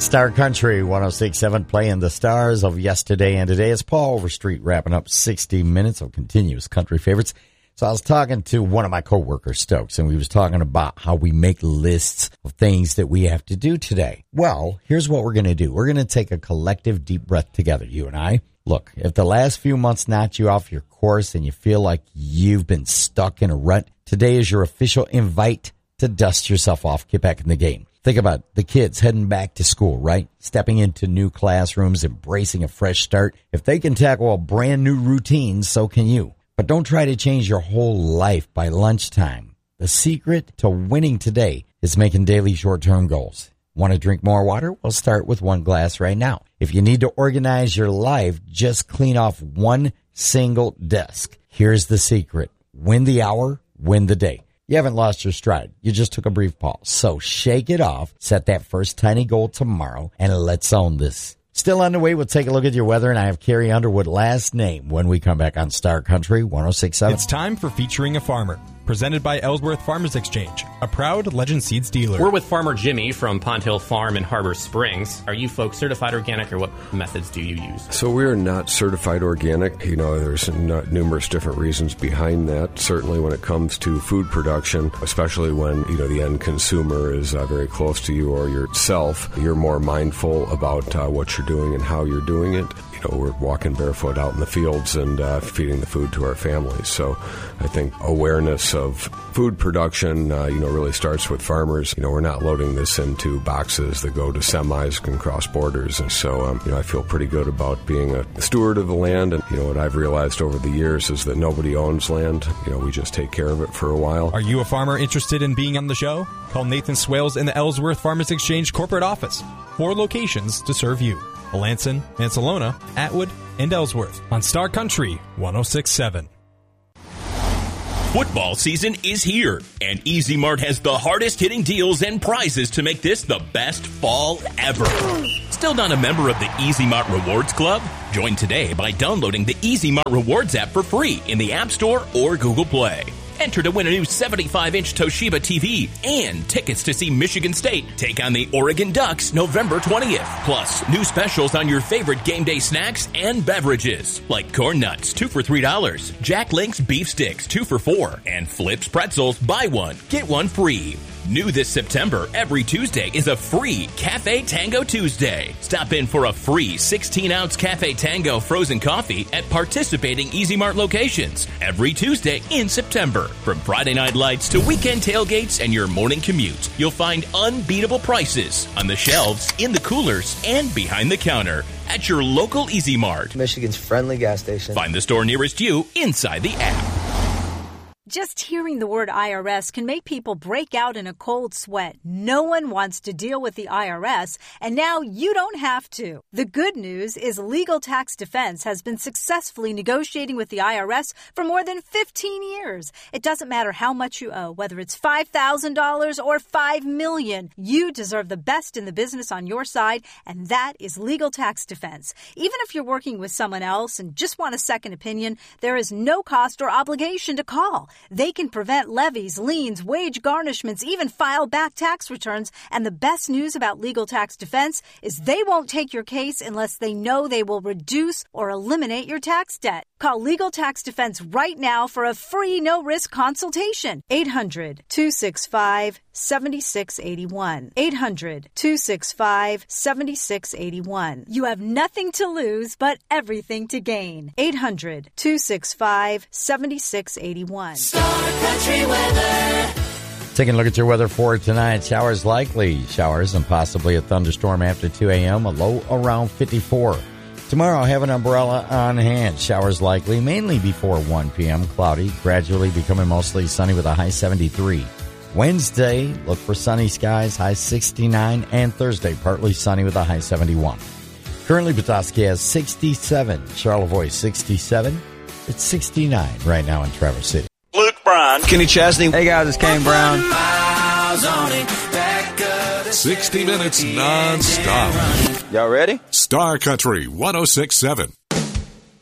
Star Country 106.7 playing the stars of yesterday and today. It's Paul Overstreet wrapping up 60 minutes of continuous country favorites. So I was talking to one of my coworkers, Stokes, and we was talking about how we make lists of things that we have to do today. Well, here's what we're going to do. We're going to take a collective deep breath together, you and I. Look, if the last few months knocked you off your course and you feel like you've been stuck in a rut, today is your official invite to dust yourself off, get back in the game. Think about the kids heading back to school, right? Stepping into new classrooms, embracing a fresh start. If they can tackle a brand new routine, so can you. But don't try to change your whole life by lunchtime. The secret to winning today is making daily short-term goals. Want to drink more water? Well, start with 1 glass right now. If you need to organize your life, just clean off 1 single desk. Here's the secret. Win the hour, win the day. You haven't lost your stride. You just took a brief pause. So shake it off, set that first tiny goal tomorrow, and let's own this. Still underway, we'll take a look at your weather, and I have Carrie Underwood last name when we come back on Star Country 106.7. It's time for Featuring a Farmer, presented by Ellsworth Farmers Exchange, a proud Legend Seeds dealer. We're with Farmer Jimmy from Pond Hill Farm in Harbor Springs. Are you folks certified organic, or what methods do you use? So we are not certified organic. You know, there's numerous different reasons behind that. Certainly when it comes to food production, especially when, you know, the end consumer is very close to you or yourself, you're more mindful about what you're doing and how you're doing it. You know, we're walking barefoot out in the fields and feeding the food to our families. So I think awareness of food production, really starts with farmers. You know, we're not loading this into boxes that go to semis and cross borders. And so, I feel pretty good about being a steward of the land. And, what I've realized over the years is that nobody owns land. We just take care of it for a while. Are you a farmer interested in being on the show? Call Nathan Swales in the Ellsworth Farmers Exchange corporate office. 4 locations to serve you. Melanson, Mansalona, Atwood, and Ellsworth on Star Country 106.7. Football season is here, and Easy Mart has the hardest-hitting deals and prizes to make this the best fall ever. Still not a member of the Easy Mart Rewards Club? Join today by downloading the Easy Mart Rewards app for free in the App Store or Google Play. Enter to win a new 75-inch Toshiba TV and tickets to see Michigan State take on the Oregon Ducks November 20th. Plus, new specials on your favorite game day snacks and beverages, like Corn Nuts, 2 for $3, Jack Link's Beef Sticks, 2 for $4, and Flips Pretzels, buy one, get one free. New this September, every Tuesday is a free Cafe Tango Tuesday. Stop in for a free 16-ounce Cafe Tango frozen coffee at participating Easy Mart locations every Tuesday in September. From Friday night lights to weekend tailgates and your morning commute, you'll find unbeatable prices on the shelves, in the coolers, and behind the counter at your local Easy Mart. Michigan's friendly gas station. Find the store nearest you inside the app. Just hearing the word IRS can make people break out in a cold sweat. No one wants to deal with the IRS, and now you don't have to. The good news is Legal Tax Defense has been successfully negotiating with the IRS for more than 15 years. It doesn't matter how much you owe, whether it's $5,000 or $5 million. You deserve the best in the business on your side, and that is Legal Tax Defense. Even if you're working with someone else and just want a second opinion, there is no cost or obligation to call. They can prevent levies, liens, wage garnishments, even file back tax returns. And the best news about Legal Tax Defense is they won't take your case unless they know they will reduce or eliminate your tax debt. Call Legal Tax Defense right now for a free no-risk consultation. 800-265-7681. 800-265-7681. You have nothing to lose but everything to gain. 800-265-7681. Star Country weather. Taking a look at your weather for tonight. Showers likely. Showers and possibly a thunderstorm after 2 a.m. A low around 54. Tomorrow, have an umbrella on hand. Showers likely, mainly before 1 p.m. Cloudy, gradually becoming mostly sunny with a high 73. Wednesday, look for sunny skies, high 69. And Thursday, partly sunny with a high 71. Currently, Petoskey has 67. Charlevoix, 67. It's 69 right now in Traverse City. Luke Bryan. Kenny Chesney. Hey guys, it's Kane Brown. 60 minutes non-stop. Y'all ready? Star Country 106.7.